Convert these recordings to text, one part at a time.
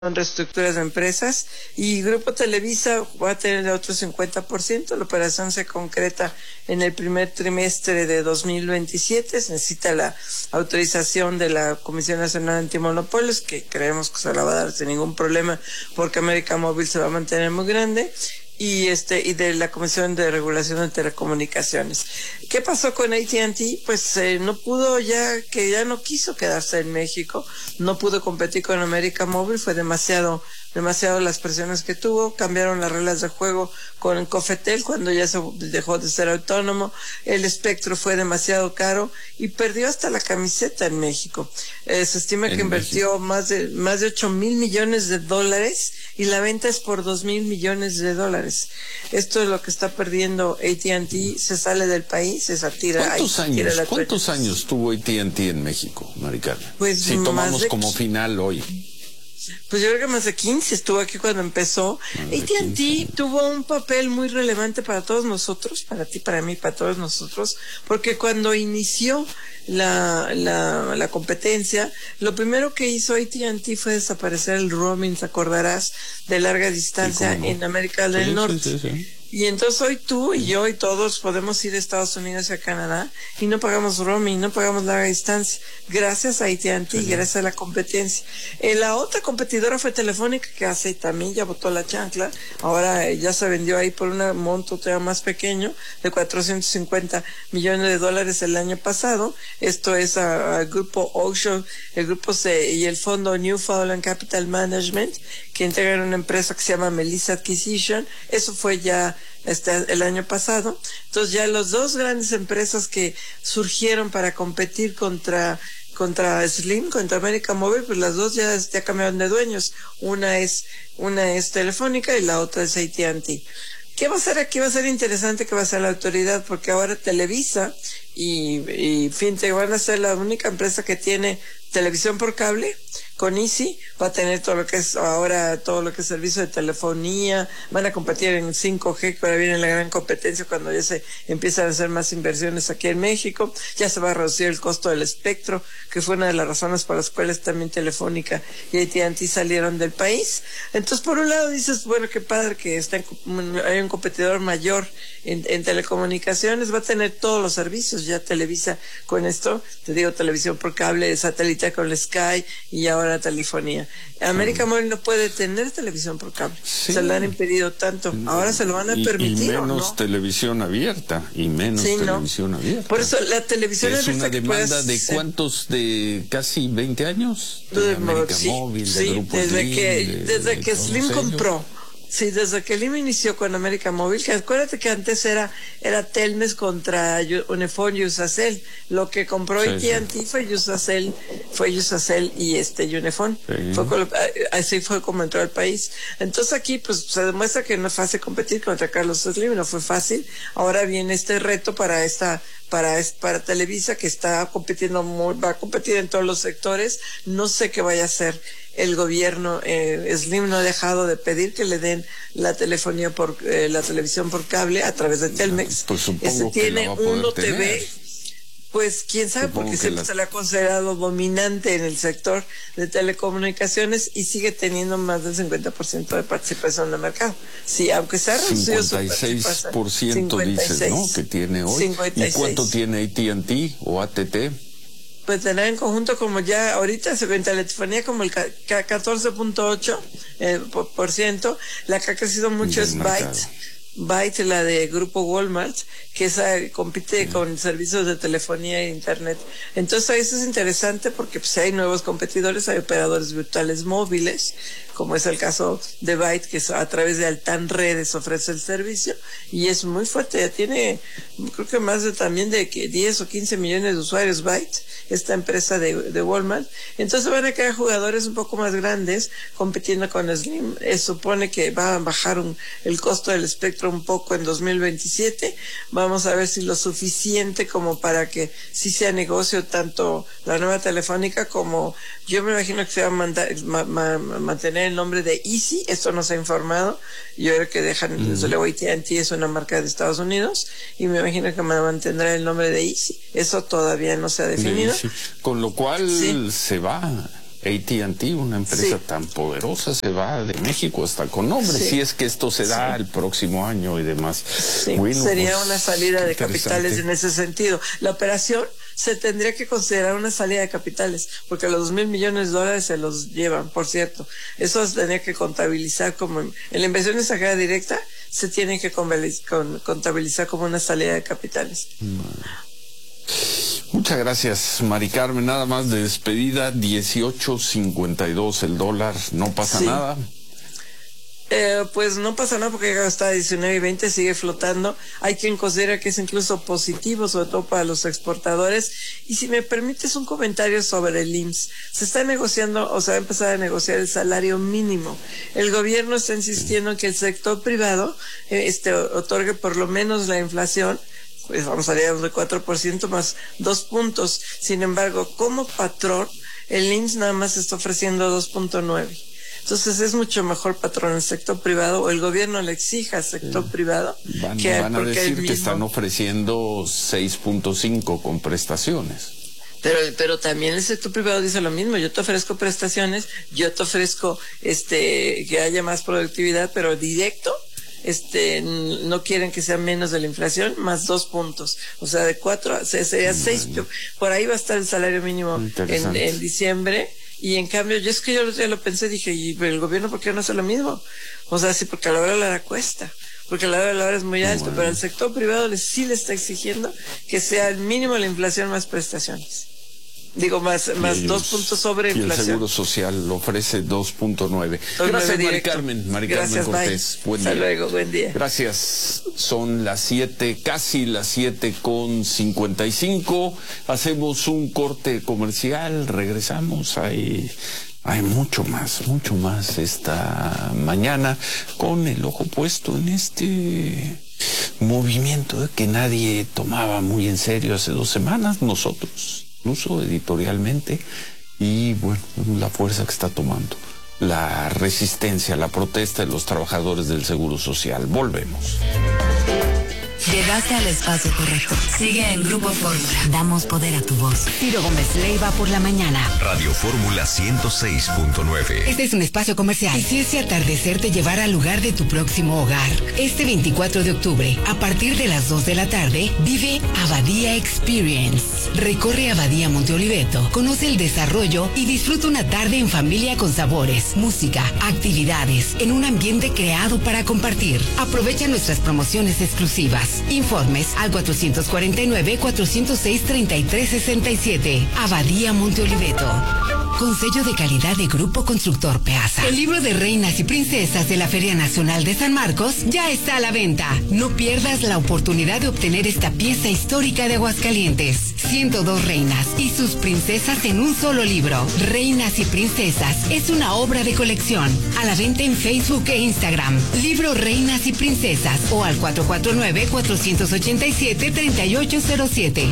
en reestructuras de empresas, y Grupo Televisa va a tener el otro 50%. La operación se concreta en el primer trimestre de 2027. Se necesita la autorización de la Comisión Nacional Antimonopolios, que creemos que se la va a dar sin ningún problema, porque América Móvil se va a mantener muy grande, y de la Comisión de Regulación de Telecomunicaciones. ¿Qué pasó con AT&T? Pues no pudo, ya no quiso quedarse en México, no pudo competir con América Móvil, fue demasiado las presiones que tuvo. Cambiaron las reglas de juego con Cofetel cuando ya se dejó de ser autónomo. El espectro fue demasiado caro y perdió hasta la camiseta en México. Se estima que invirtió más de $8,000 millones, y la venta es por $2,000 millones. Esto es lo que está perdiendo AT&T. Se sale del país, se satira. ¿Cuántos años tuvo AT&T en México, Maricarmen? Pues si tomamos como final hoy. Pues yo creo que más de 15, estuvo aquí cuando empezó. AT&T tuvo un papel muy relevante para todos nosotros, para ti, para mí, para todos nosotros, porque cuando inició la competencia, lo primero que hizo AT&T fue desaparecer el roaming, te acordarás, de larga distancia en América del Norte. Sí. Y entonces hoy tú y yo y todos podemos ir a Estados Unidos y a Canadá y no pagamos roaming, no pagamos larga distancia, gracias a AT&T, gracias a la competencia. La otra competidora fue Telefónica, que hace también ya botó la chancla. Ahora ya se vendió ahí por un monto todavía más pequeño, de $450 millones el año pasado. Esto es al grupo Ocean, el grupo C y el fondo Newfoundland Capital Management, que integran una empresa que se llama Melissa Acquisition. Eso fue ya el año pasado. Entonces ya las dos grandes empresas que surgieron para competir contra Slim, contra América Móvil, pues las dos ya cambiaron de dueños. Una es Telefónica y la otra es AT&T. ¿Qué va a hacer aquí? Va a ser interesante que va a ser la autoridad, porque ahora Televisa y Fintech van a ser la única empresa que tiene televisión por cable. Con Easy va a tener todo lo que es servicio de telefonía. Van a competir en 5G, que ahora viene la gran competencia cuando ya se empiezan a hacer más inversiones aquí en México. Ya se va a reducir el costo del espectro, que fue una de las razones por las cuales también Telefónica y AT&T salieron del país. Entonces, por un lado dices, bueno, qué padre que hay un competidor mayor en telecomunicaciones. Va a tener todos los servicios ya Televisa con esto. Te digo, televisión por cable, satélite con Sky y ahora telefonía. América Móvil no puede tener televisión por cable. Sí. Se lo han impedido tanto. Ahora se lo van a permitir. Y menos televisión abierta. Televisión abierta. Por eso la televisión abierta. Es una demanda de ¿cuántos? ¿De casi 20 años? De América Móvil, de Grupo Slim. Desde que Slim compró. Sí, desde que Slim inició con América Móvil, que acuérdate que antes era Telmex contra Unifón y Usacell. Lo que compró AT&T fue Usacell y Unifón. Así fue como entró al país. Entonces aquí pues se demuestra que no es fácil competir contra Carlos Slim, no fue fácil. Ahora viene este reto para Televisa, que está compitiendo va a competir en todos los sectores. No sé qué vaya a hacer el gobierno. Slim no ha dejado de pedir que le den la telefonía la televisión por cable a través de Telmex. Pues supongo que tiene la va a poder Uno tener. TV. Pues quién sabe, porque siempre se le ha considerado dominante en el sector de telecomunicaciones y sigue teniendo más del 50% de participación en el mercado. Sí, aunque se ha reducido su participación. 56% dices, ¿no? Que tiene hoy. 56. ¿Y cuánto tiene AT&T o ATT? Pues tener en conjunto, como ya ahorita se ve en telefonía, como el 14.8%. La que ha crecido mucho es Byte, la de Grupo Walmart, que esa compite con servicios de telefonía e internet. Entonces eso es interesante porque pues hay nuevos competidores, hay operadores virtuales móviles, como es el caso de Byte, que a través de Altán Redes ofrece el servicio y es muy fuerte. Ya tiene, creo que más también de 10 o 15 millones de usuarios Byte, esta empresa de Walmart. Entonces van a quedar jugadores un poco más grandes compitiendo con Slim. Supone que va a bajar el costo del espectro un poco en 2027. Vamos a ver si lo suficiente como para que sí sea negocio tanto la nueva Telefónica como yo me imagino que se va a mantener el nombre de Easy. Esto no se ha informado. Yo creo que dejan, desde luego AT&T es una marca de Estados Unidos y me imagino que mantendrá el nombre de Easy. Eso todavía no se ha definido. Con lo cual se va AT&T, una empresa tan poderosa, se va de México hasta con nombre, si es que esto se da el próximo año y demás. Bueno, sería una salida de capitales en ese sentido. La operación se tendría que considerar una salida de capitales, porque los $2,000 millones se los llevan, por cierto. Eso se tendría que contabilizar como en la inversión extranjera directa, se tiene que contabilizar como una salida de capitales. Muchas gracias, Mari Carmen. Nada más de despedida, 18.52 el dólar, no pasa nada. Pues no pasa nada porque está a 19.20, sigue flotando. Hay quien considera que es incluso positivo, sobre todo para los exportadores. Y si me permites un comentario sobre el IMSS. Se está negociando, o se va a empezar a negociar el salario mínimo. El gobierno está insistiendo en que el sector privado otorgue por lo menos la inflación. Pues vamos a llegar de 4% más 2 puntos. Sin embargo, como patrón, el IMSS nada más está ofreciendo 2.9. Entonces es mucho mejor patrón el sector privado, o el gobierno le exija al sector privado. Van a decir que están ofreciendo 6.5 con prestaciones. Pero también el sector privado dice lo mismo. Yo te ofrezco prestaciones, yo te ofrezco que haya más productividad, pero directo. No quieren que sea menos de la inflación, más 2 puntos. O sea, de 4 sería 6. Por ahí va a estar el salario mínimo en diciembre. Y en cambio, yo ya lo pensé, dije, ¿y el gobierno por qué no hace lo mismo? O sea, sí, porque a la hora de la hora cuesta. Porque la hora de la hora es muy alto. Pero el sector privado sí le está exigiendo que sea el mínimo de la inflación más prestaciones. Digo, más 2 puntos sobre inflación. Y el Seguro Social lo ofrece 2.9. Gracias, Mari Carmen. Gracias, Cortés. Buen día. Hasta luego, buen día. Gracias. Son las 7, casi las 7:55. Hacemos un corte comercial. Regresamos. Hay mucho más esta mañana, con el ojo puesto en este movimiento que nadie tomaba muy en serio hace 2 semanas, nosotros, incluso editorialmente, y bueno, la fuerza que está tomando la resistencia, la protesta de los trabajadores del Seguro Social. Volvemos. Llegaste al espacio correcto. Sigue en Grupo Fórmula. Damos poder a tu voz. Ciro Gómez Leiva por la mañana. Radio Fórmula 106.9. Este es un espacio comercial. Y si ese atardecer te llevara al lugar de tu próximo hogar, este 24 de octubre, a partir de las 2 de la tarde, vive Abadía Experience. Recorre Abadía Monte Oliveto, conoce el desarrollo y disfruta una tarde en familia con sabores, música, actividades, en un ambiente creado para compartir. Aprovecha nuestras promociones exclusivas. Informes al 449-406-3367. Abadía Monte Oliveto. Con sello de calidad de Grupo Constructor Peasa. El libro de Reinas y Princesas de la Feria Nacional de San Marcos ya está a la venta. No pierdas la oportunidad de obtener esta pieza histórica de Aguascalientes. 102 reinas y sus princesas en un solo libro. Reinas y Princesas es una obra de colección. A la venta en Facebook e Instagram. Libro Reinas y Princesas o al 449-487-3807.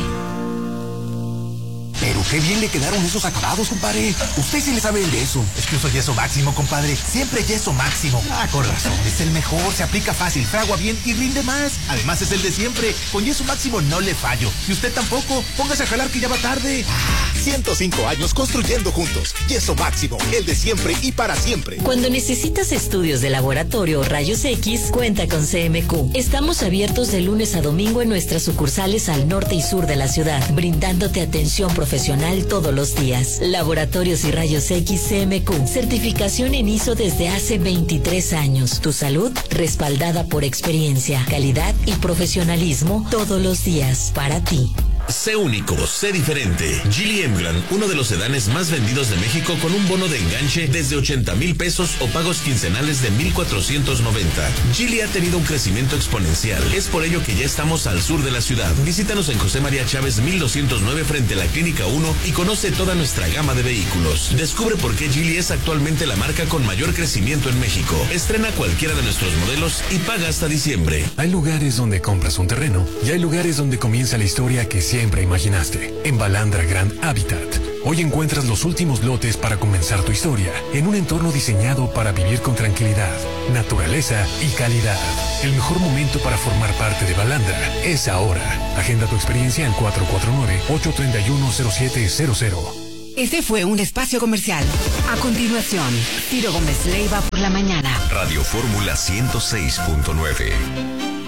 Pero qué bien le quedaron esos acabados, compadre. Usted sí le sabe de eso. Es que uso yeso máximo, compadre. Siempre yeso máximo. Ah, con razón. Es el mejor, se aplica fácil, fragua bien y rinde más. Además es el de siempre. Con yeso máximo no le fallo. Y usted tampoco. Póngase a jalar que ya va tarde. 105 años construyendo juntos. Yeso máximo, el de siempre y para siempre. Cuando necesitas estudios de laboratorio o rayos X, cuenta con CMQ. Estamos abiertos de lunes a domingo en nuestras sucursales al norte y sur de la ciudad, brindándote atención profesional todos los días. Laboratorios y Rayos X CMQ. Certificación en ISO desde hace 23 años. Tu salud respaldada por experiencia, calidad y profesionalismo todos los días para ti. Sé único, sé diferente. Geely Emgrand, uno de los sedanes más vendidos de México, con un bono de enganche desde 80,000 pesos o pagos quincenales de 1,490. Geely ha tenido un crecimiento exponencial. Es por ello que ya estamos al sur de la ciudad. Visítanos en José María Chávez 1209 frente a la Clínica 1 y conoce toda nuestra gama de vehículos. Descubre por qué Geely es actualmente la marca con mayor crecimiento en México. Estrena cualquiera de nuestros modelos y paga hasta diciembre. Hay lugares donde compras un terreno y hay lugares donde comienza la historia que siempre imaginaste. En Balandra Grand Habitat, hoy encuentras los últimos lotes para comenzar tu historia en un entorno diseñado para vivir con tranquilidad, naturaleza y calidad. El mejor momento para formar parte de Balandra es ahora. Agenda tu experiencia al 449-831-0700. Este fue un espacio comercial. A continuación, Ciro Gómez Leiva por la mañana. Radio Fórmula 106.9.